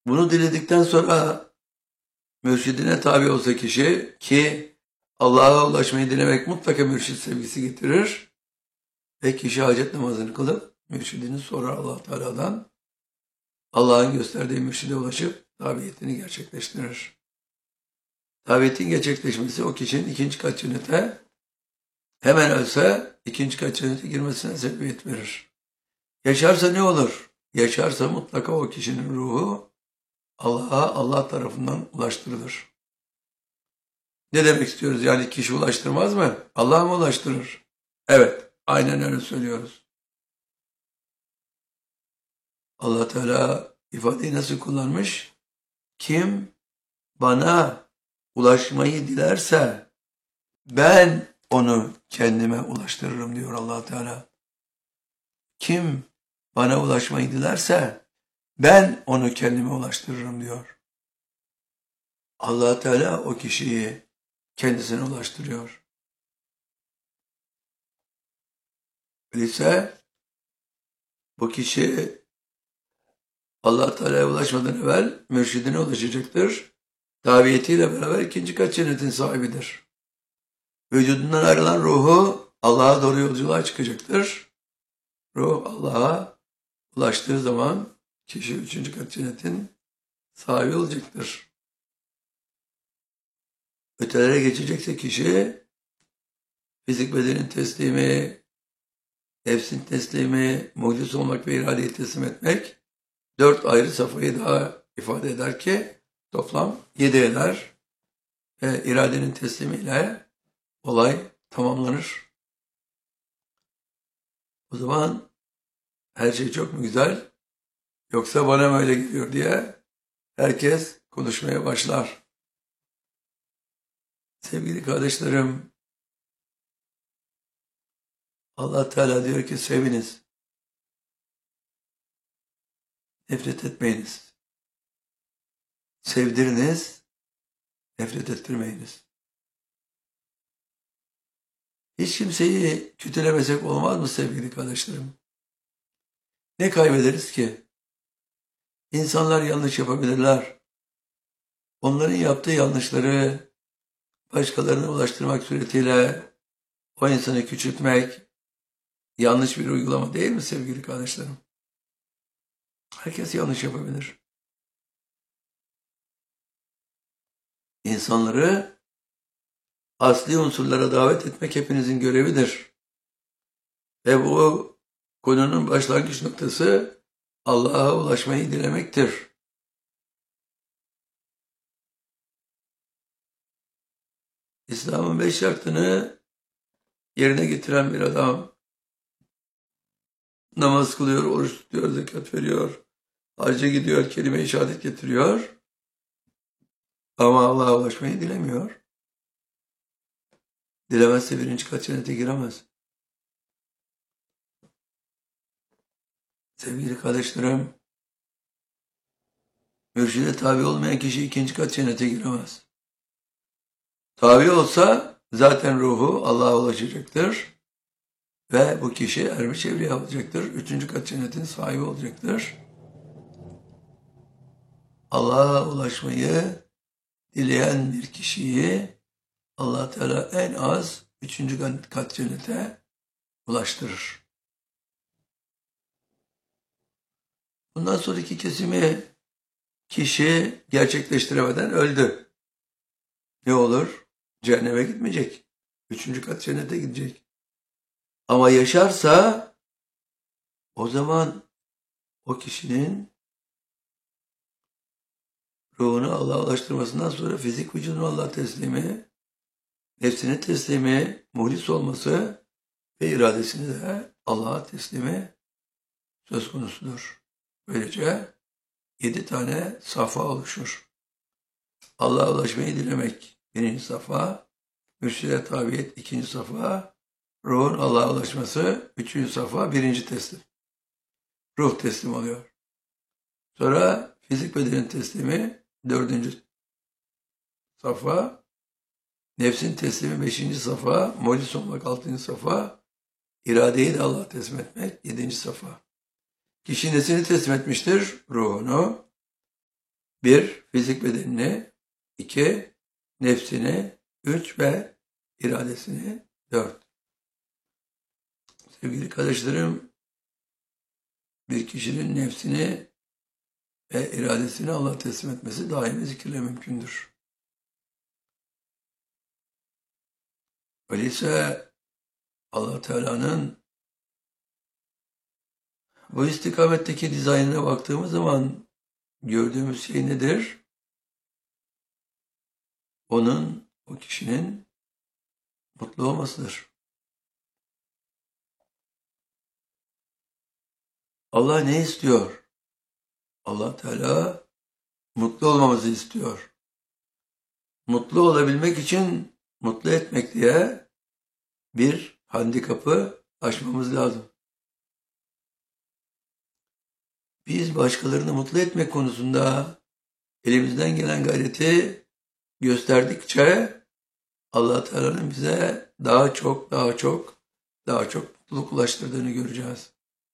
Bunu diledikten sonra mürşidine tabi olsa kişi, ki Allah'a ulaşmayı dilemek mutlaka mürşid sevgisi getirir ve kişi hacet namazını kılıp mürşidini sorar Allah Teala'dan, Allah'ın gösterdiği mürşide ulaşıp tabiyetini gerçekleştirir. Tabiyetin gerçekleşmesi o kişinin ikinci kat cennete, hemen ölse ikinci kat cennete girmesine sebebiyet verir. Yaşarsa ne olur? Yaşarsa mutlaka o kişinin ruhu Allah'a, Allah tarafından ulaştırılır. Ne demek istiyoruz? Yani kişi ulaştırmaz mı? Allah mı ulaştırır? Evet, aynen öyle söylüyoruz. Allah Teala ifadeyi nasıl kullanmış? Kim bana ulaşmayı dilerse ben onu kendime ulaştırırım diyor Allah Teala. Kim bana ulaşmayı dilerse ben onu kendime ulaştırırım diyor. Allah Teala o kişiyi kendisine ulaştırıyor. Öyleyse bu kişi Allah Teala'ya ulaşmadan evvel mürşidine ulaşacaktır. Tabiyetiyle beraber ikinci kat cennetin sahibidir. Vücudundan ayrılan ruhu Allah'a doğru yolculuğa çıkacaktır. Ruh Allah'a ulaştığı zaman kişi üçüncü kat cennetin sahibi olacaktır. Ötelere geçecekse kişi fizik bedenin teslimi, nefsin teslimi, mucize olmak ve iradeyi teslim etmek 4 ayrı safhayı daha ifade eder ki toplam 7 eder. Ve iradenin teslimiyle olay tamamlanır. O zaman her şey çok mu güzel yoksa bana mı öyle geliyor diye herkes konuşmaya başlar. Sevgili kardeşlerim, Allah Teala diyor ki seviniz, nefret etmeyiniz. Sevdiriniz, nefret ettirmeyiniz. Hiç kimseyi kötülemesek olmaz mı sevgili kardeşlerim? Ne kaybederiz ki? İnsanlar yanlış yapabilirler. Onların yaptığı yanlışları başkalarına ulaştırmak suretiyle o insanı küçültmek yanlış bir uygulama değil mi sevgili kardeşlerim? Herkes yanlış yapabilir. İnsanları asli unsurlara davet etmek hepinizin görevidir. Ve bu konunun başlangıç noktası Allah'a ulaşmayı dilemektir. İslam'ın 5 şartını yerine getiren bir adam namaz kılıyor, oruç tutuyor, zekat veriyor, hacca gidiyor, kelime-i şehadet getiriyor ama Allah'a ulaşmayı dilemiyor. Dilemezse birinci kat cennete giremez. Sevgili kardeşlerim, mürşide tabi olmayan kişi ikinci kat cennete giremez. Tabi olsa zaten ruhu Allah'a ulaşacaktır ve bu kişi ermiş evliya olacaktır. Üçüncü kat cennetin sahibi olacaktır. Allah'a ulaşmayı dileyen bir kişiyi Allah Teala en az üçüncü kat cennete ulaştırır. Bundan sonraki kesimi kişi gerçekleştiremeden öldü. Ne olur? Cehenneme gitmeyecek. Üçüncü kat cennete gidecek. Ama yaşarsa o zaman o kişinin ruhunu Allah'a ulaştırmasından sonra fizik vücudunu Allah'a teslimi, nefsini teslimi, muhlis olması ve iradesini de Allah'a teslimi söz konusudur. Böylece 7 tane safa oluşur. Allah'a ulaşmayı dilemek birinci safa, mürşide tabiyet ikinci safa, ruhun Allah'a ulaşması üçüncü safa, birinci teslim. Ruh teslim oluyor. Sonra fizik bedenin teslimi dördüncü safa, nefsin teslimi beşinci safa, mucize olmak altıncı safa, iradeyi de Allah'a teslim etmek yedinci safa. Kişi nesini teslim etmiştir? Ruhunu. Bir, fizik bedenini. İki, nefsini. Üç ve iradesini. Dört. Sevgili kardeşlerim, bir kişinin nefsini ve iradesini Allah'a teslim etmesi daimi zikirle mümkündür. Öyleyse Allah Teala'nın bu istikametteki dizaynına baktığımız zaman gördüğümüz şey nedir? O kişinin mutlu olmasıdır. Allah ne istiyor? Allah Teala mutlu olmamızı istiyor. Mutlu olabilmek için mutlu etmek diye bir handikapı aşmamız lazım. Biz başkalarını mutlu etmek konusunda elimizden gelen gayreti gösterdikçe Allah Teala'nın bize daha çok mutluluk ulaştırdığını göreceğiz.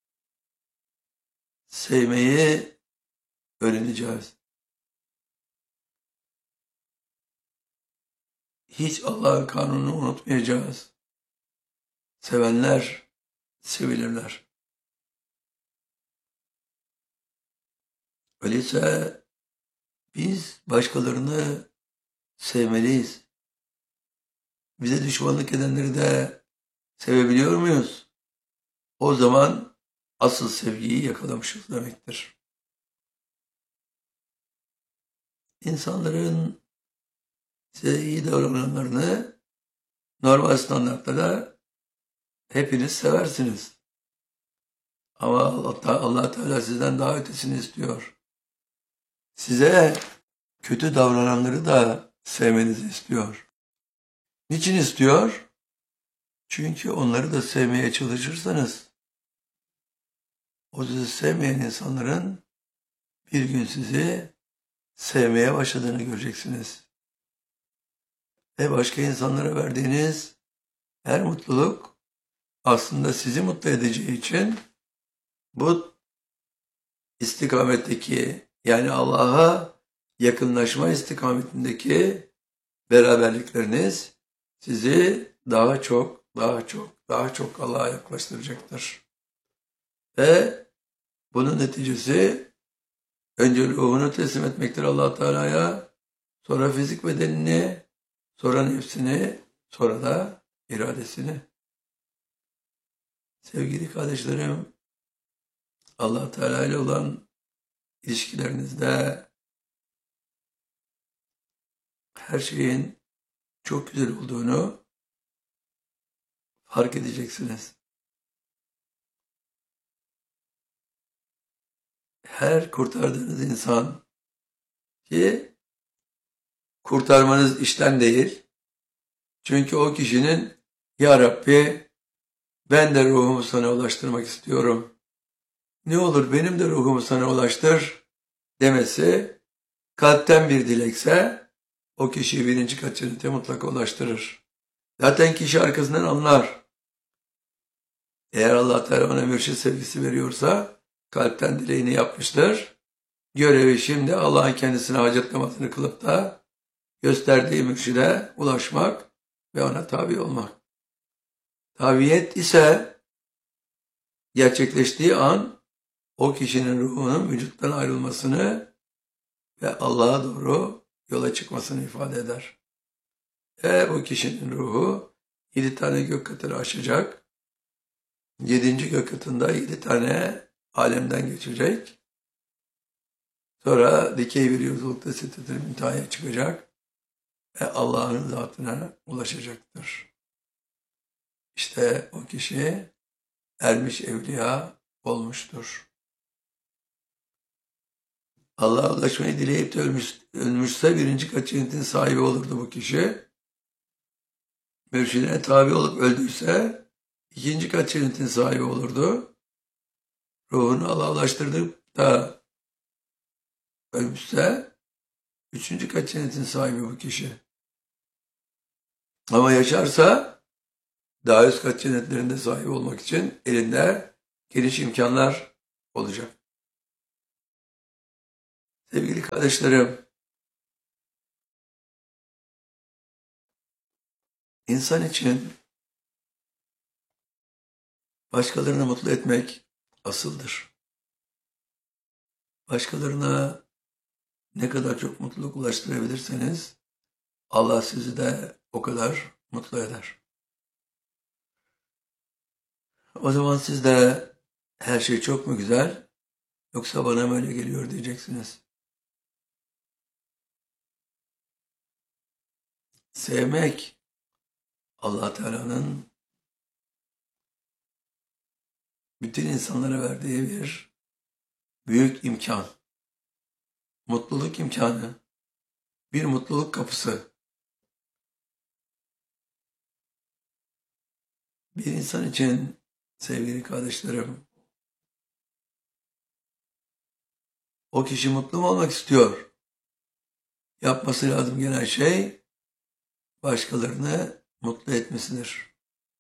Sevmeyi öğreneceğiz. Hiç Allah'ın kanununu unutmayacağız. Sevenler sevilirler. Öyleyse biz başkalarını sevmeliyiz. Bize düşmanlık edenleri de sevebiliyor muyuz? O zaman asıl sevgiyi yakalamışız demektir. İnsanların size iyi davrananlarını normal standartlarda hepiniz seversiniz. Ama Allah Teala sizden daha ötesini istiyor. Size kötü davrananları da sevmenizi istiyor. Niçin istiyor? Çünkü onları da sevmeye çalışırsanız, o sizi sevmeyen insanların bir gün sizi sevmeye başladığını göreceksiniz. Ve başka insanlara verdiğiniz her mutluluk aslında sizi mutlu edeceği için bu istikametteki, yani Allah'a yakınlaşma istikametindeki beraberlikleriniz sizi daha çok Allah'a yaklaştıracaktır. Ve bunun neticesi önce ruhunu teslim etmektir Allah Teala'ya, sonra fizik bedenini, sonra nefsini, sonra da iradesini. Sevgili kardeşlerim, Allah Teala ile olan ilişkilerinizde her şeyin çok güzel olduğunu fark edeceksiniz. Her kurtardığınız insan, ki kurtarmanız işten değil, çünkü o kişinin "Ya Rabbi, ben de ruhumu sana ulaştırmak istiyorum. Ne olur benim de ruhumu sana ulaştır" demesi kalpten bir dilekse o kişiyi birinci kat cennete mutlaka ulaştırır. Zaten kişi arkasından anlar. Eğer Allah Teala ona mürşid sevgisi veriyorsa kalpten dileğini yapmıştır. Görevi şimdi Allah'ın kendisine hacet namazını kılıp da gösterdiği mürşide ulaşmak ve ona tabi olmak. Tabiyet ise gerçekleştiği an o kişinin ruhunun vücuttan ayrılmasını ve Allah'a doğru yola çıkmasını ifade eder. Bu kişinin ruhu 7 tane gök katını aşacak. 7. gök katında 7 tane alemden geçecek. Sonra dikey bir yolculukta Sidret-i Münteha'ya çıkacak ve Allah'ın zatına ulaşacaktır. İşte o kişi ermiş evliya olmuştur. Allah'a ulaşmayı dileyip de ölmüşse birinci kat cennetin sahibi olurdu bu kişi. Mürşidine tabi olup öldüyse ikinci kat cennetin sahibi olurdu. Ruhunu Allah'a ulaştırdıp da ölmüşse üçüncü kat cennetin sahibi bu kişi. Ama yaşarsa daha üst kat cennetlerinde sahibi olmak için elinde geniş imkanlar olacak. Sevgili kardeşlerim, insan için başkalarını mutlu etmek asıldır. Başkalarına ne kadar çok mutluluk ulaştırabilirseniz Allah sizi de o kadar mutlu eder. O zaman siz de her şey çok mu güzel yoksa bana mı öyle geliyor diyeceksiniz. Sevmek Allah Teala'nın bütün insanlara verdiği bir büyük imkan. Mutluluk imkanı, bir mutluluk kapısı. Bir insan için sevgili kardeşlerim, o kişi mutlu mu olmak istiyor? Yapması lazım gelen şey başkalarını mutlu etmesidir.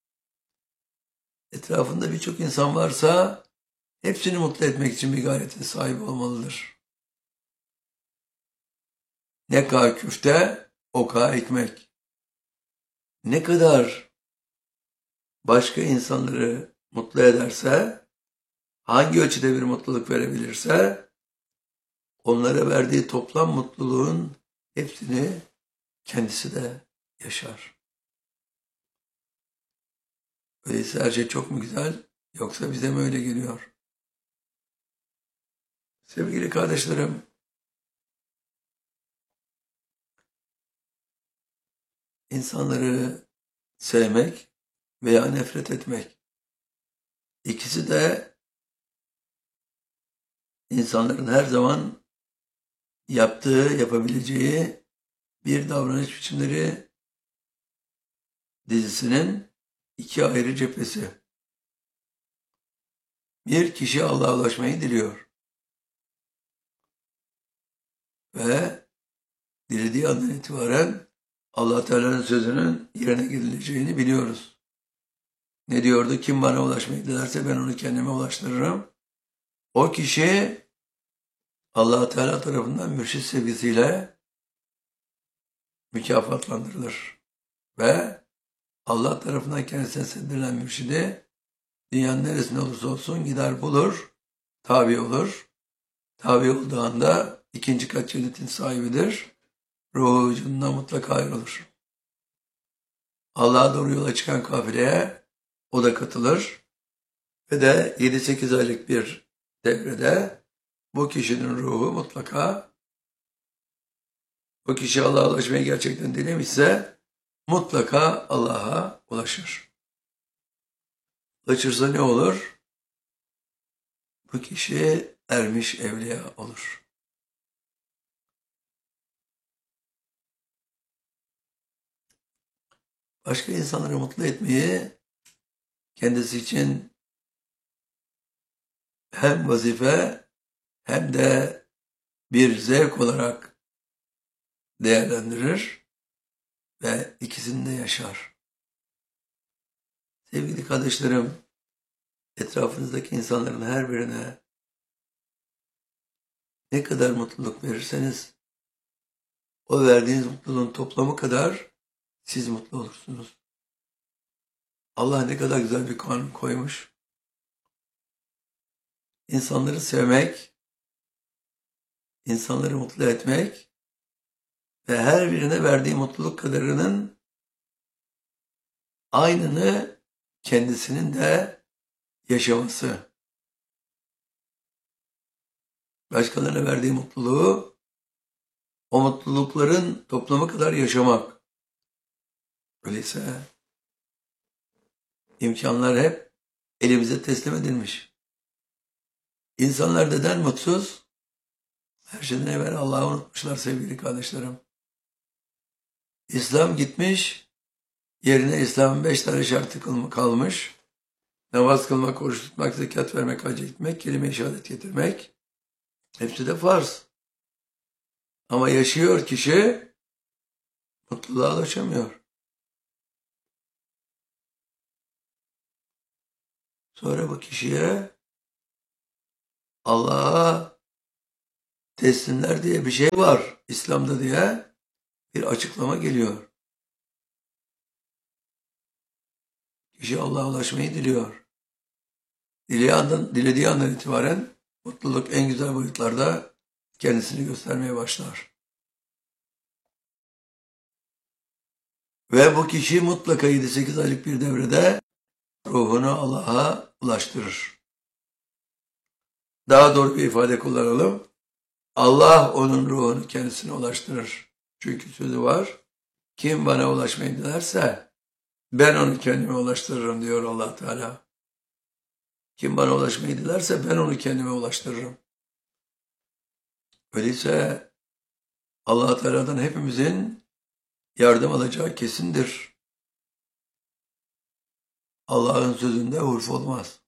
Etrafında birçok insan varsa hepsini mutlu etmek için bir gayretin sahibi olmalıdır. Ne kadar küfte, o kadar ekmek. Ne kadar başka insanları mutlu ederse, hangi ölçüde bir mutluluk verebilirse, onlara verdiği toplam mutluluğun hepsini kendisi de yaşar. Öyleyse her şey çok mu güzel, yoksa bize mi öyle geliyor? Sevgili kardeşlerim, insanları sevmek veya nefret etmek, İkisi de insanların her zaman yaptığı, yapabileceği bir davranış biçimleri dizisinin iki ayrı cephesi. Bir kişi Allah'a ulaşmayı diliyor ve dilediği andan itibaren Allah Teala'nın sözünün yerine gelineceğini biliyoruz. Ne diyordu? Kim bana ulaşmayı dilerse ben onu kendime ulaştırırım. O kişi Allah Teala tarafından mürşit sevgisiyle mükafatlandırılır ve Allah tarafından kendisine sezdirilen mürşidi dünyanın neresinde olursa olsun gider bulur, tabi olur. Tabi olduğu anda ikinci kat cennetin sahibidir. Ruhu ucundan mutlaka ayrılır. Allah'a doğru yola çıkan kafileye o da katılır. Ve de 7-8 aylık bir devrede bu kişinin ruhu mutlaka, o kişi Allah'a ulaşmayı gerçekten dilemişse mutlaka Allah'a ulaşır. Ulaşırsa ne olur? Bu kişi ermiş evliya olur. Başka insanları mutlu etmeyi kendisi için hem vazife hem de bir zevk olarak değerlendirir ve ikisini de yaşar. Sevgili kardeşlerim, etrafınızdaki insanların her birine ne kadar mutluluk verirseniz o verdiğiniz mutluluğun toplamı kadar siz mutlu olursunuz. Allah ne kadar güzel bir kanun koymuş. İnsanları sevmek, insanları mutlu etmek ve her birine verdiği mutluluk kadarının aynını kendisinin de yaşaması. Başkalarına verdiği mutluluğu, o mutlulukların toplamı kadar yaşamak. Öyleyse imkanlar hep elimize teslim edilmiş. İnsanlar neden mutsuz? Her şeyden evvel Allah'ı unutmuşlar sevgili kardeşlerim. İslam gitmiş, yerine İslam'ın 5 tane şartı kalmış. Namaz kılmak, oruç tutmak, zekat vermek, hacca gitmek, kelime-i şehadet getirmek. Hepsi de farz. Ama yaşıyor kişi, mutluluğa ulaşamıyor. Sonra bu kişiye Allah'a teslimler diye bir şey var İslam'da diye bir açıklama geliyor. Kişi Allah'a ulaşmayı diliyor. Dilediği andan itibaren mutluluk en güzel boyutlarda kendisini göstermeye başlar. Ve bu kişi mutlaka 7-8 aylık bir devrede ruhunu Allah'a ulaştırır. Daha doğru bir ifade kullanalım. Allah onun ruhunu kendisine ulaştırır. Çünkü sözü var. Kim bana ulaşmayı dilerse ben onu kendime ulaştırırım diyor Allah Teala. Kim bana ulaşmayı dilerse ben onu kendime ulaştırırım. Öyleyse Allah Teala'dan hepimizin yardım alacağı kesindir. Allah'ın sözünde urf olmaz.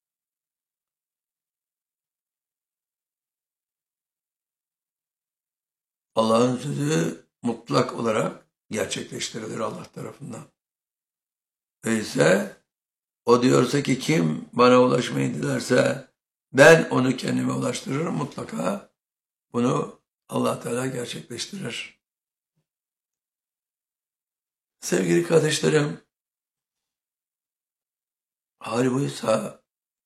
Allah'ın sözü mutlak olarak gerçekleştirilir Allah tarafından. Öyleyse o diyorsa ki kim bana ulaşmayı dilerse ben onu kendime ulaştırırım, mutlaka bunu Allah Teala gerçekleştirir. Sevgili kardeşlerim, hali buysa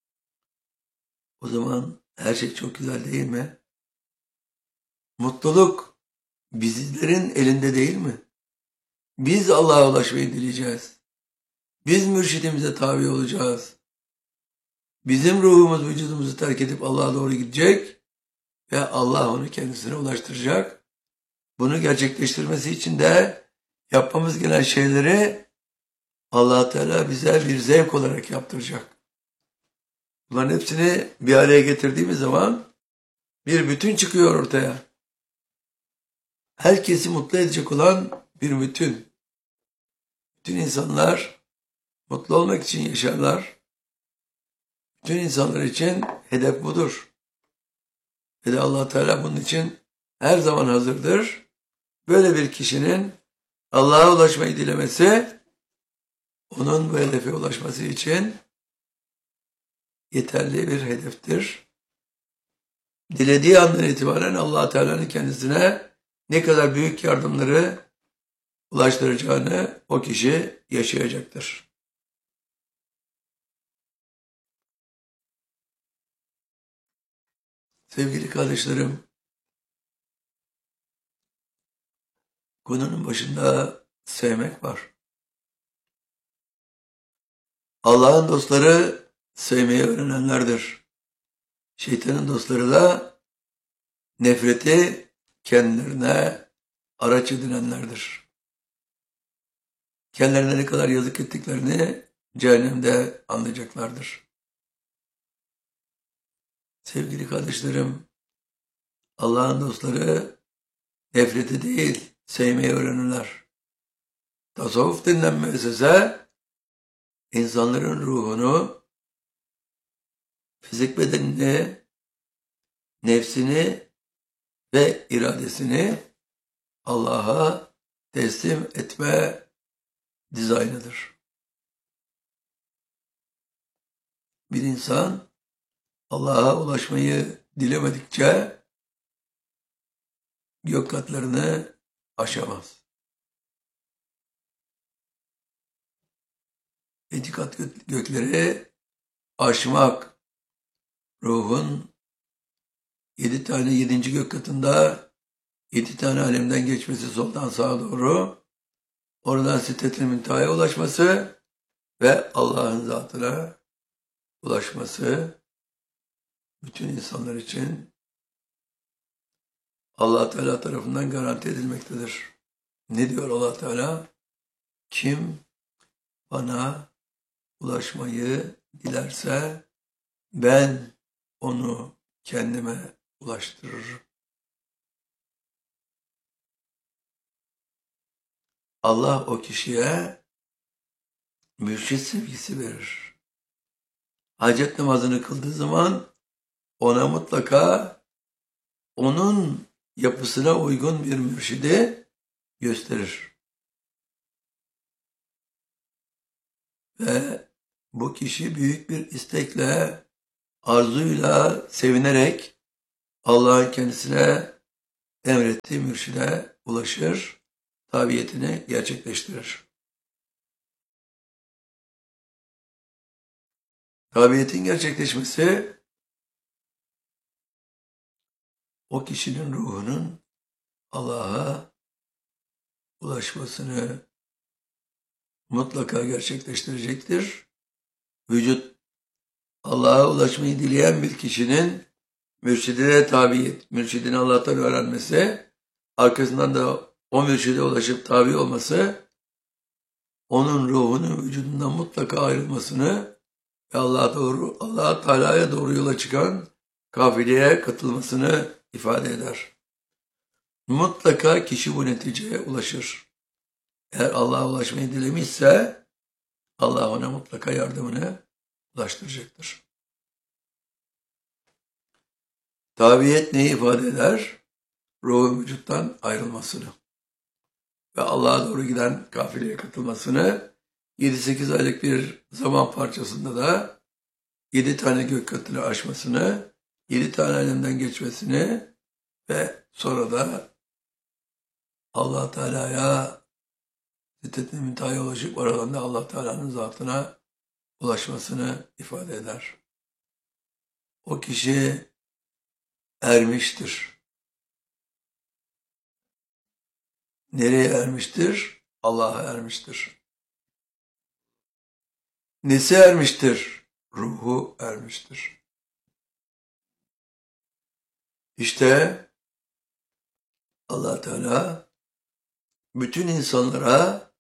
o zaman her şey çok güzel değil mi? Mutluluk bizlerin elinde değil mi? Biz Allah'a ulaşmayı dileyeceğiz. Biz mürşidimize tabi olacağız. Bizim ruhumuz vücudumuzu terk edip Allah'a doğru gidecek ve Allah onu kendisine ulaştıracak. Bunu gerçekleştirmesi için de yapmamız gereken şeyleri Allah Teala bize bir zevk olarak yaptıracak. Bunların hepsini bir araya getirdiğimiz zaman bir bütün çıkıyor ortaya. Herkesi mutlu edecek olan bir bütün. Bütün insanlar mutlu olmak için yaşarlar. Bütün insanlar için hedef budur. Ve de Allah Teala bunun için her zaman hazırdır. Böyle bir kişinin Allah'a ulaşmayı dilemesi, onun bu hedefe ulaşması için yeterli bir hedeftir. Dilediği andan itibaren Allah Teala'nın kendisine ne kadar büyük yardımları ulaştıracağını o kişi yaşayacaktır. Sevgili kardeşlerim, konunun başında sevmek var. Allah'ın dostları sevmeyi öğrenenlerdir. Şeytanın dostları da nefreti kendilerine araç edinenlerdir. Kendilerine ne kadar yazık ettiklerini cehennemde anlayacaklardır. Sevgili kardeşlerim, Allah'ın dostları nefreti değil, sevmeyi öğrenirler. Tasavvuf denilen müessese, insanların ruhunu, fizik bedenini, nefsini ve iradesini Allah'a teslim etme dizaynıdır. Bir insan Allah'a ulaşmayı dilemedikçe gök katlarını aşamaz. İtikat gökleri aşmak, ruhun 7 tane 7. gök katında 7 tane alemden geçmesi soldan sağa doğru, oradan Sidret-i Münteha'ya ulaşması ve Allah'ın zatına ulaşması bütün insanlar için Allah Teala tarafından garanti edilmektedir. Ne diyor Allah Teala? Kim bana ulaşmayı dilerse ben onu kendime ulaştırırım. Allah o kişiye mürşit sevgisi verir. Hacet namazını kıldığı zaman ona mutlaka onun yapısına uygun bir mürşidi gösterir. Ve bu kişi büyük bir istekle, arzuyla, sevinerek Allah'ın kendisine emrettiği mürşide ulaşır, tabiyetini gerçekleştirir. Tabiyetin gerçekleşmesi, o kişinin ruhunun Allah'a ulaşmasını mutlaka gerçekleştirecektir. Vücut, Allah'a ulaşmayı dileyen bir kişinin mürşidine tabiyet, mürşidini Allah'tan öğrenmesi, arkasından da o mürşide ulaşıp tabi olması, onun ruhunun vücudundan mutlaka ayrılmasını ve Allah Teala'ya doğru yola çıkan kafileye katılmasını ifade eder. Mutlaka kişi bu neticeye ulaşır. Eğer Allah'a ulaşmayı dilemişse, Allah ona mutlaka yardımını ulaştıracaktır. Tabiyet neyi ifade eder? Ruhun vücuttan ayrılmasını ve Allah'a doğru giden kafileye katılmasını, 7-8 aylık bir zaman parçasında da 7 tane gök katını aşmasını, 7 tane alemden geçmesini ve sonra da Allah Teala'ya Siddet-i Münteha'ya ulaşıp aralarında Allah Teala'nın zatına ulaşmasını ifade eder. O kişi ermiştir. Nereye ermiştir? Allah'a ermiştir. Nesi ermiştir? Ruhu ermiştir. İşte Allah Teala bütün insanlara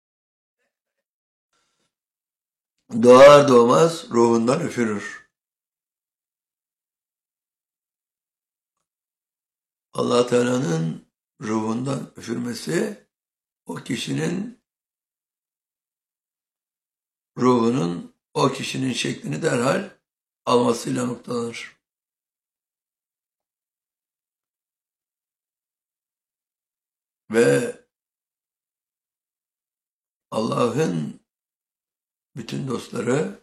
doğar doğmaz ruhundan üfürür. Allah Teala'nın ruhundan üfürmesi, o kişinin ruhunun o kişinin şeklini derhal almasıyla noktalanır. Ve Allah'ın bütün dostları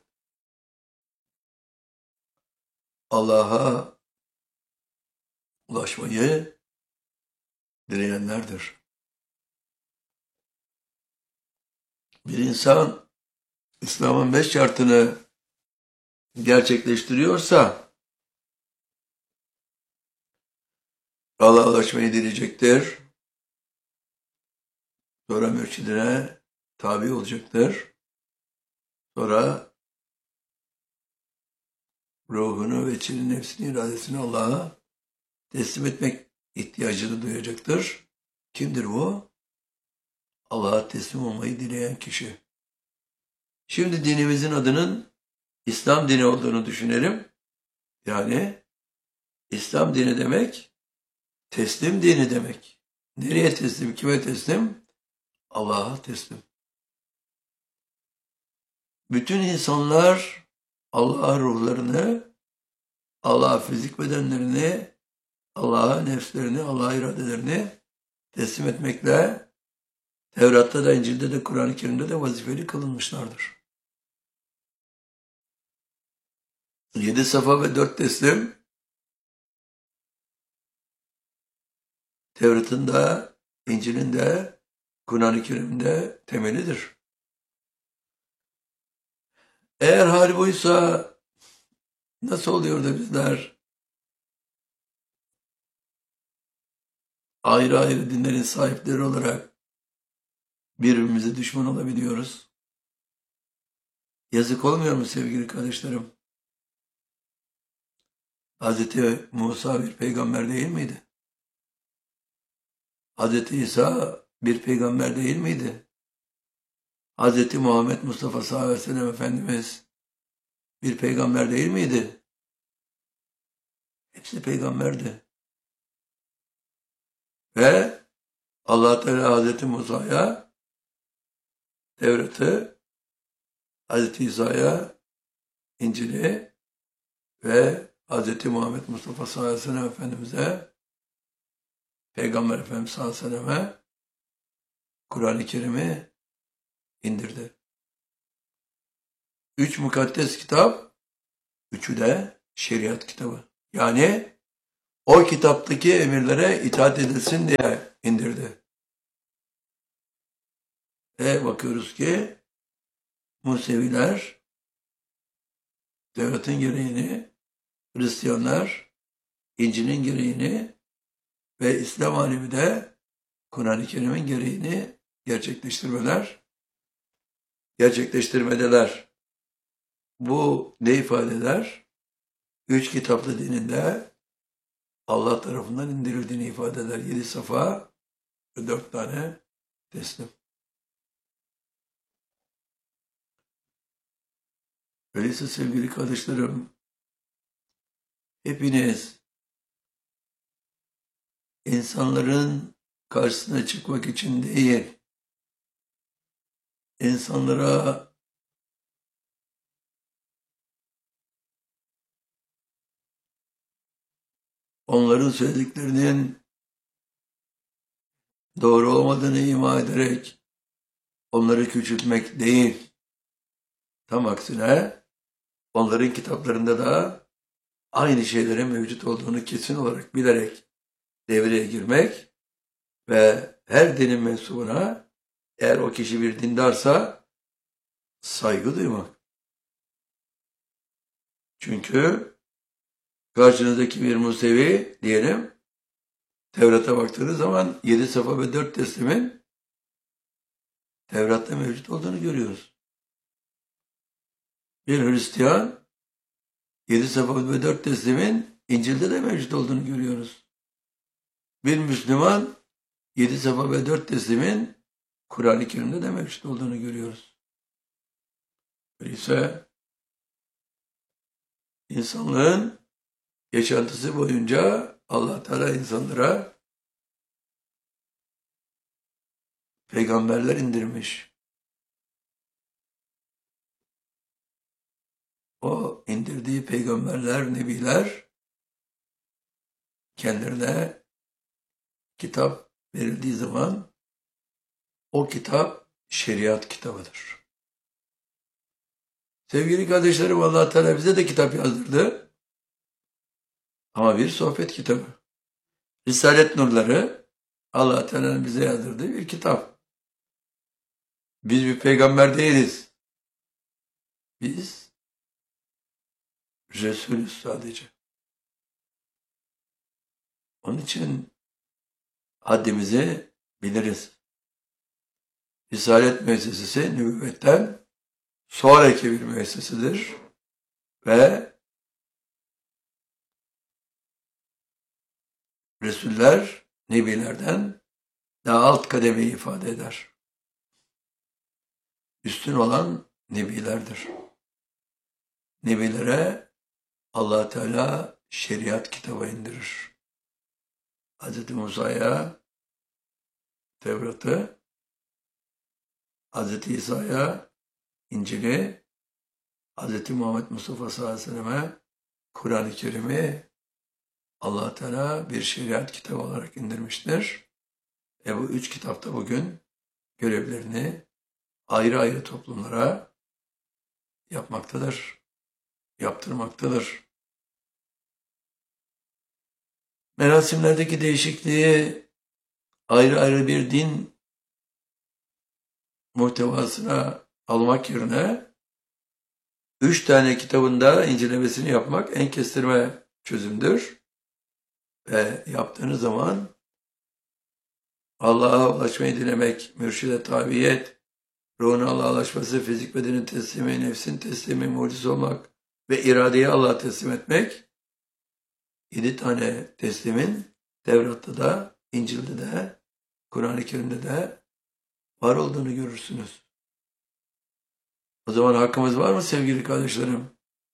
Allah'a ulaşmayı dileyenlerdir. Bir insan İslam'ın 5 şartını gerçekleştiriyorsa Allah'a ulaşmayı dileyecektir. Sonra mürşidine tabi olacaktır. Sonra ruhunu ve içinin nefsini, iradesini Allah'a teslim etmek ihtiyacını duyacaktır. Kimdir bu? Allah'a teslim olmayı dileyen kişi. Şimdi dinimizin adının İslam dini olduğunu düşünelim. Yani İslam dini demek, teslim dini demek. Nereye teslim, kime teslim? Allah'a teslim. Bütün insanlar Allah'a ruhlarını, Allah'a fizik bedenlerini, Allah'a nefslerini, Allah'a iradelerini teslim etmekle Tevrat'ta da, İncil'de de, Kur'an-ı Kerim'de de vazifeli kılınmışlardır. 7 safa ve 4 teslim Tevrat'ın da, İncil'in de, Kur'an-ı Kerim'in de temelidir. Eğer hal buysa nasıl oluyor da bizler ayrı ayrı dinlerin sahipleri olarak birbirimize düşman olabiliyoruz? Yazık olmuyor mu sevgili kardeşlerim? Hz. Musa bir peygamber değil miydi? Hz. İsa bir peygamber değil miydi? Hz. Muhammed Mustafa sallallahu aleyhi ve sellem Efendimiz bir peygamber değil miydi? Hepsi peygamberdi. Ve Allah Teala Hz. Musa'ya Tevrat'ı, Hz. İsa'ya İncil'i ve Hz. Muhammed Mustafa sallallahu aleyhi ve sellem Efendimiz'e, Peygamber Efendimiz sallallahu aleyhi ve sellem'e Kur'an-ı Kerim'i indirdi. 3 mukaddes kitap, 3'ü de şeriat kitabı. Yani o kitaptaki emirlere itaat edilsin diye indirdi. Bakıyoruz ki Museviler Tevrat'ın gereğini, Hristiyanlar İncil'in gereğini ve İslam alemi de Kur'an-ı Kerim'in gereğini gerçekleştirmedeler. Bu ne ifade eder? 3 kitaplı dininde Allah tarafından indirildiğini ifade eder. 7 safa ve 4 tane teslim. Öyleyse sevgili kardeşlerim, hepiniz insanların karşısına çıkmak için değil, insanlara onların söylediklerinin doğru olmadığını ima ederek onları küçültmek değil, tam aksine onların kitaplarında da aynı şeylerin mevcut olduğunu kesin olarak bilerek devreye girmek ve her dinin mensubuna, eğer o kişi bir dindarsa, saygı duymak. Çünkü karşınızdaki bir Musevi diyelim, Tevrat'a baktığınız zaman 7 safa ve 4 teslimin Tevrat'ta mevcut olduğunu görüyoruz. Bir Hristiyan 7 safa ve 4 teslimin İncil'de de mevcut olduğunu görüyoruz. Bir Müslüman 7 safa ve 4 teslimin Kur'an-ı Kerim'de de mevcut olduğunu görüyoruz. Öyleyse insanlığın yaşantısı boyunca Allah Teala insanlara peygamberler indirmiş. O indirdiği peygamberler, nebiler kendilerine kitap verildiği zaman o kitap şeriat kitabıdır. Sevgili kardeşlerim, Allah Teala bize de kitap yazdırdı. Ama bir sohbet kitabı. Risalet nurları Allah Teala'nın bize yazdırdığı bir kitap. Biz bir peygamber değiliz. Biz Resulüz sadece. Onun için haddimizi biliriz. Risalet müessesesi nübüvvetten sonraki bir müessesedir ve Resuller nebilerden daha alt kademeyi ifade eder. Üstün olan nebilerdir. Nebilere Allah Teala şeriat kitabı indirir. Hz. Musa'ya Tevrat'ı, Hz. İsa'ya İncil'i, Hz. Muhammed Mustafa sallallahu aleyhi ve selleme Kur'an-ı Kerim'i Allah Teala bir şeriat kitabı olarak indirmiştir. Bu 3 kitapta bugün görevlerini ayrı ayrı toplumlara yaptırmaktadır. Merasimlerdeki değişikliği ayrı ayrı bir din muhtevasına almak yerine 3 tane kitabında incelemesini yapmak en kestirme çözümdür. Ve yaptığınız zaman Allah'a ulaşmayı dilemek, mürşide tabiyet, ruhun Allah'a ulaşması, fizik bedenin teslimi, nefsin teslimi, mucize olmak ve iradeyi Allah'a teslim etmek, 7 tane teslimin Tevrat'ta da, İncil'de de, Kur'an-ı Kerim'de de var olduğunu görürsünüz. O zaman hakkımız var mı sevgili kardeşlerim?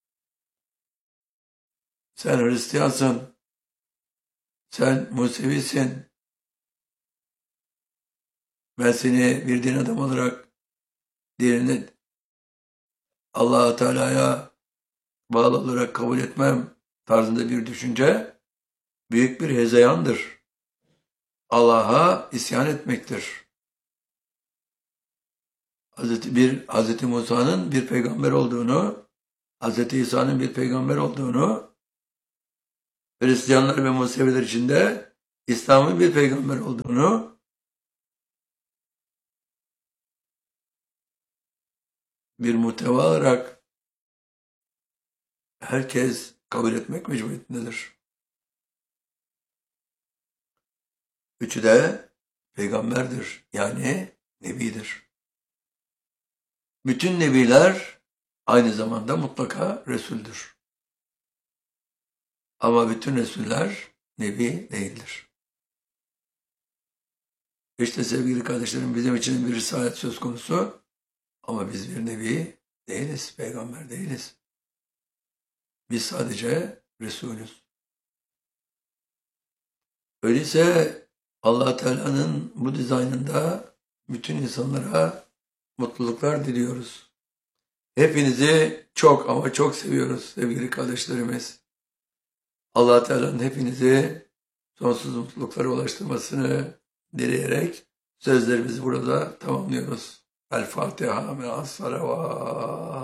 Sen Hristiyansın, sen Musevisin, ben seni bir din adam olarak dinini Allah-u Teala'ya bağlı olarak kabul etmem tarzında bir düşünce büyük bir hezeyandır. Allah'a isyan etmektir. Hz. Musa'nın bir peygamber olduğunu, Hz. İsa'nın bir peygamber olduğunu Hristiyanlar ve Museviler için de İslam'ın bir peygamber olduğunu, bir muhteva olarak herkes kabul etmek mecburiyetindedir. Üçü de peygamberdir, yani nebidir. Bütün nebiler aynı zamanda mutlaka Resul'dür. Ama bütün Resuller nebi değildir. İşte sevgili kardeşlerim, bizim için bir risalet söz konusu ama biz bir nebi değiliz, peygamber değiliz. Biz sadece Resulüz. Öyleyse Allah Teala'nın bu dizaynında bütün insanlara mutluluklar diliyoruz. Hepinizi çok ama çok seviyoruz sevgili kardeşlerimiz. Allah Teala'nın hepinizi sonsuz mutluluklara ulaştırmasını dileyerek sözlerimizi burada tamamlıyoruz. El Fatiha me'as salavat.